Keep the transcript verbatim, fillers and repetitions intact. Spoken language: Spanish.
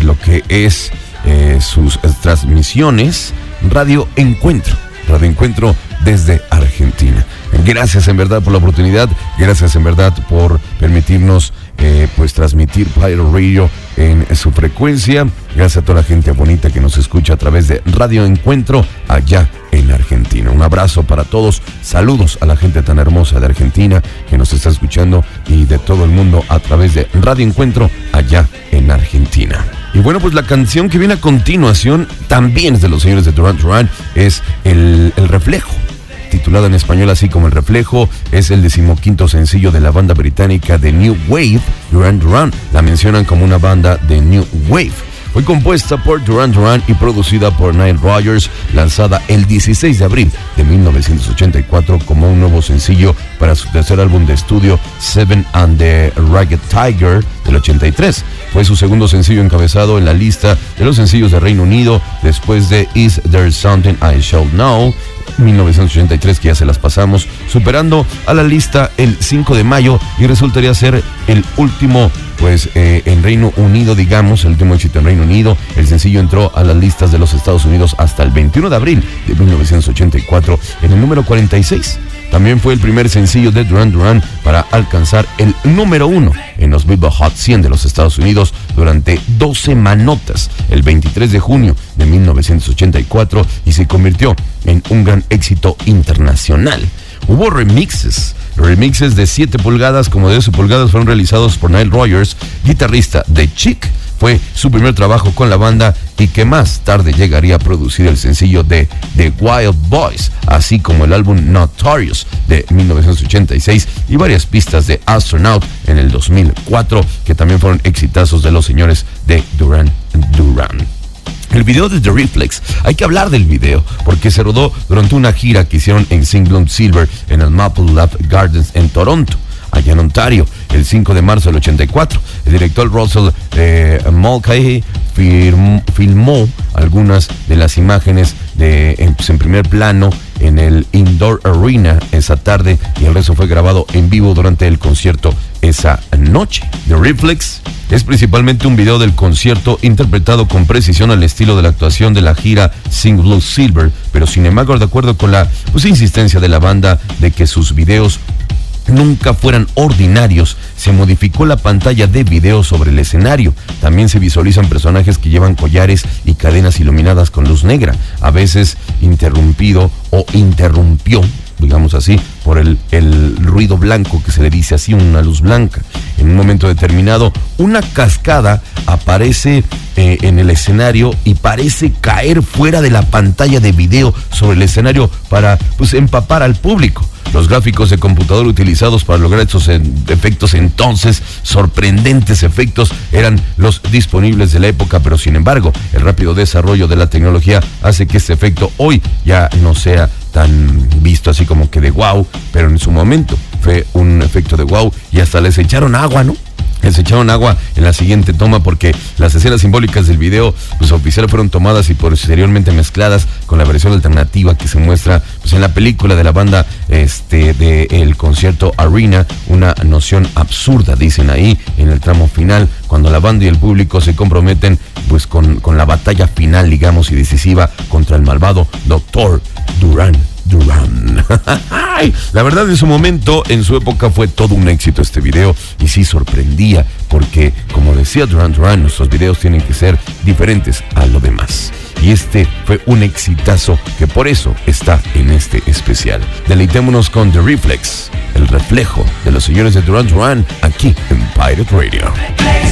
lo que es eh, sus transmisiones Radio Encuentro. Radio Encuentro desde Argentina. Gracias en verdad por la oportunidad, gracias en verdad por permitirnos eh, pues transmitir Pirate Radio en su frecuencia. Gracias a toda la gente bonita que nos escucha a través de Radio Encuentro allá en Argentina. Un abrazo para todos, saludos a la gente tan hermosa de Argentina que nos está escuchando y de todo el mundo a través de Radio Encuentro allá en Argentina. Y bueno, pues la canción que viene a continuación también es de los señores de Duran Duran, es el, el Reflejo. Titulada en español así como El Reflejo, es el decimoquinto sencillo de la banda británica de New Wave. Duran Duran la mencionan como una banda de New Wave. Fue compuesta por Duran Duran y producida por Nile Rodgers, lanzada el dieciséis de abril de mil novecientos ochenta y cuatro como un nuevo sencillo para su tercer álbum de estudio, Seven and the Ragged Tiger, del ochenta y tres. Fue su segundo sencillo encabezado en la lista de los sencillos de Reino Unido, después de Is There Something I Should Know, mil novecientos ochenta y tres, que ya se las pasamos, superando a la lista el cinco de mayo y resultaría ser el último, pues eh, en Reino Unido, digamos, el último éxito en Reino Unido. El sencillo entró a las listas de los Estados Unidos hasta el veintiuno de abril de mil novecientos ochenta y cuatro en el número cuarenta y seis. También fue el primer sencillo de Duran Duran para alcanzar el número uno en los Billboard Hot cien de los Estados Unidos durante dos semanotas, el veintitrés de junio de mil novecientos ochenta y cuatro, y se convirtió en un gran éxito internacional. Hubo remixes, remixes de siete pulgadas como de doce pulgadas fueron realizados por Nile Rodgers, guitarrista de Chic. Fue su primer trabajo con la banda y que más tarde llegaría a producir el sencillo de The Wild Boys, así como el álbum Notorious de mil novecientos ochenta y seis y varias pistas de Astronaut en el dos mil cuatro, que también fueron exitazos de los señores de Duran Duran. El video de The Reflex, hay que hablar del video porque se rodó durante una gira que hicieron en Sing Bloom Silver en el Maple Leaf Gardens en Toronto, allá en Ontario, el cinco de marzo del ochenta y cuatro. El director Russell eh, Mulcahy firmó, filmó algunas de las imágenes de, en, pues, en primer plano en el Indoor Arena esa tarde, y el resto fue grabado en vivo durante el concierto esa noche. The Reflex es principalmente un video del concierto interpretado con precisión al estilo de la actuación de la gira Sing Blue Silver, pero sin embargo, de acuerdo con la pues, insistencia de la banda de que sus videos nunca fueran ordinarios, se modificó la pantalla de video sobre el escenario. También se visualizan personajes que llevan collares y cadenas iluminadas con luz negra, a veces interrumpido o interrumpió, digamos así, por el, el ruido blanco, que se le dice así, una luz blanca. En un momento determinado, una cascada aparece eh, en el escenario y parece caer fuera de la pantalla de video sobre el escenario para pues empapar al público. Los gráficos de computador utilizados para lograr estos efectos, entonces sorprendentes efectos, eran los disponibles de la época, pero sin embargo el rápido desarrollo de la tecnología hace que este efecto hoy ya no sea tan visto así como que de wow, pero en su momento fue un efecto de wow, y hasta les echaron agua, ¿no? Les echaron agua en la siguiente toma porque las escenas simbólicas del video pues, oficial fueron tomadas y posteriormente mezcladas con la versión alternativa que se muestra pues, en la película de la banda este, de el concierto Arena. Una noción absurda, dicen ahí, en el tramo final, cuando la banda y el público se comprometen pues, con, con la batalla final, digamos, y decisiva contra el malvado doctor Duran Duran. La verdad, en su momento, en su época, fue todo un éxito este video, y sí sorprendía porque, como decía Duran Duran, nuestros videos tienen que ser diferentes a lo demás. Y este fue un exitazo que por eso está en este especial. Deleitémonos con The Reflex, el reflejo de los señores de Duran Duran, aquí en Pirate Radio.